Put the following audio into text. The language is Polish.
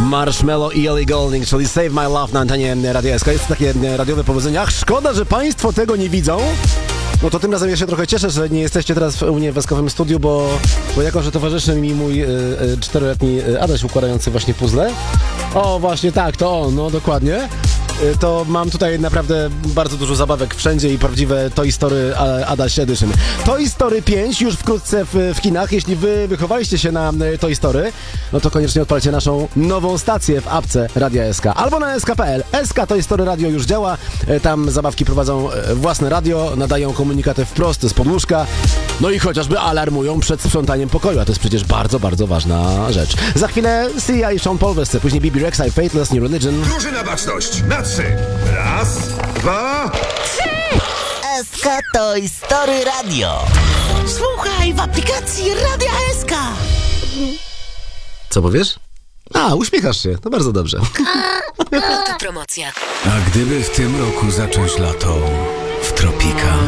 Marshmello i Ellie Goulding, czyli Save My Love na antenie Radia SK. Jest takie radiowe powiedzenie. Ach, szkoda, że państwo tego nie widzą. No to tym razem ja się trochę cieszę, że nie jesteście teraz u mnie w Eskowym studiu, bo jako, że towarzyszy mi mój 4-letni Adaś układający właśnie puzzle. O, właśnie tak, to on, no dokładnie. To mam tutaj naprawdę bardzo dużo zabawek wszędzie i prawdziwe Toy Story Adaś Edition. Toy Story 5 już wkrótce w kinach. Jeśli wy wychowaliście się na Toy Story, no to koniecznie odpalcie naszą nową stację w apce Radia SK albo na sk.pl. SK Toy Story Radio już działa. Tam zabawki prowadzą własne radio, nadają komunikaty wprost z podłóżka, no i chociażby alarmują przed sprzątaniem pokoju, a to jest przecież bardzo, bardzo ważna rzecz. Za chwilę Sia i Sean Paul Westy, później Bibi Rexha i Faithless New Religion. Drużyna baczność na 3. Raz, 2, 3. SK Toy Story Radio. Słuchaj w aplikacji Radia SK. Co powiesz? A, uśmiechasz się, to bardzo dobrze. Autopromocja. A gdyby w tym roku zacząć lato w tropikach?